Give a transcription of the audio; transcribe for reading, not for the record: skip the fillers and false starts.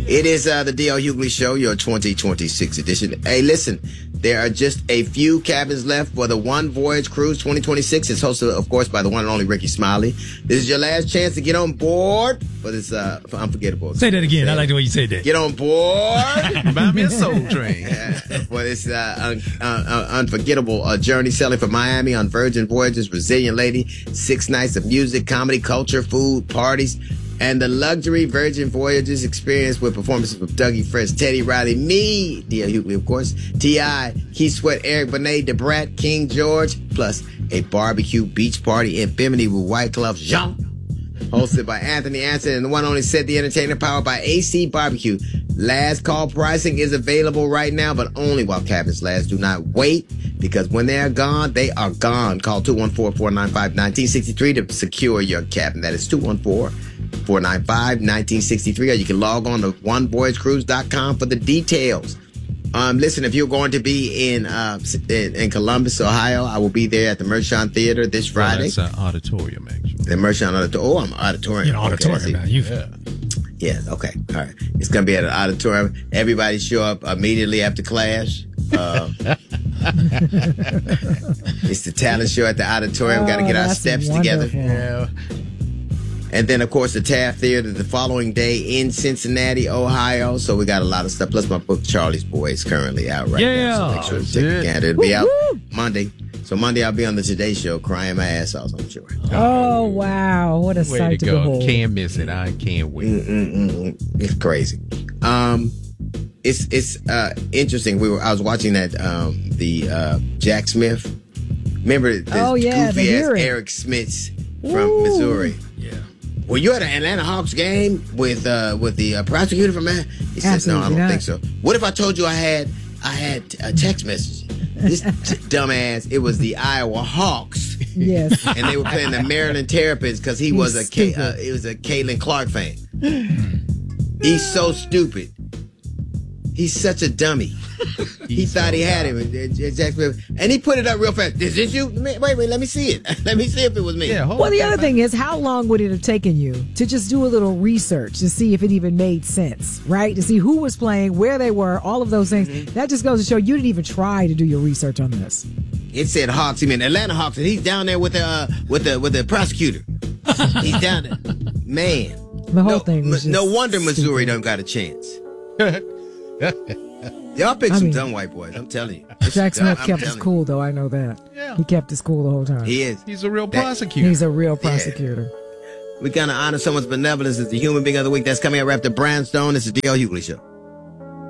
It is the D.L. Hughley Show, your 2026 edition. Hey, listen, there are just a few cabins left for the One Voyage Cruise 2026. It's hosted, of course, by the one and only Ricky Smiley. This is your last chance to get on board for this unforgettable. Say that again. I like the way you say that. Get on board. Buy me a soul train. For this unforgettable journey sailing from Miami on Virgin Voyages, Resilient Lady, 6 nights of music, comedy, culture, food, parties, and the luxury Virgin Voyages experience with performances from Dougie Fresh, Teddy Riley, me, D.L. Hughley, of course, T.I., Keith Sweat, Eric Benet, DeBrat, King George, plus a barbecue beach party in Bimini with White Glove Jean, hosted by Anthony Anson and the one only Set the Entertainer, powered by AC Barbecue. Last call pricing is available right now, but only while cabins last. Do not wait, because when they are gone, they are gone. Call 214-495-1963 to secure your cabin. That is 214-495-1963, or you can log on to onevoyagecruise.com for the details. Listen, if you're going to be in Columbus, Ohio, I will be there at the Mershon Theater this Friday. That's an auditorium, actually. The Mershon Auditorium. Oh, I'm auditorium. You're an auditorium now. Yeah, okay. All right. It's going to be at an auditorium. Everybody show up immediately after class. It's the talent show at the auditorium. Got to get our steps together. Yeah. And then, of course, the Taft Theater the following day in Cincinnati, Ohio. So we got a lot of stuff. Plus, my book, Charlie's Boy, is currently out right now. So make sure to check it out. It'll be out Monday. So Monday, I'll be on the Today Show crying my ass off, I'm sure. Oh, wow. What a sight to behold. Can't miss it. I can't wait. It's crazy. It's interesting. I was watching that the Jack Smith. Remember this goofy ass Eric Smits from Missouri. Yeah. Were you at an Atlanta Hawks game with the prosecutor from that? He said, no, I don't think so. What if I told you I had a text message? This dumbass, it was the Iowa Hawks. Yes. And they were playing the Maryland Terrapins because he was a Caitlin Clark fan. He's so stupid. He's such a dummy. He thought he had him. Jack Smith. And he put it up real fast. Is this you? Wait, let me see it. Let me see if it was me. Yeah, well, the other thing is, how long would it have taken you to just do a little research to see if it even made sense, right? To see who was playing, where they were, all of those things. Mm-hmm. That just goes to show you didn't even try to do your research on this. It said Hawks. He meant Atlanta Hawks, and he's down there with the prosecutor. He's down there. Man. The whole thing was just no wonder Missouri stupid. don't got a chance. Y'all pick some dumb white boys, I'm telling you. Jack Smith kept his cool, though. I know that. Yeah. He kept his cool the whole time. He is. He's a real prosecutor. He's a real prosecutor. Yeah. We gotta honor someone's benevolence as the human being of the week. That's coming up right after Brownstone. It's the D.L. Hughley Show.